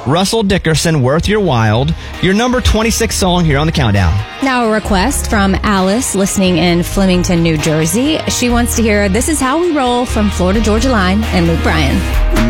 Russell Dickerson, Worth Your While, your number 26 song here on the Countdown. Now a request from Alice listening in Flemington, New Jersey. She wants to hear This Is How We Roll from Florida Georgia Line and Luke Bryan.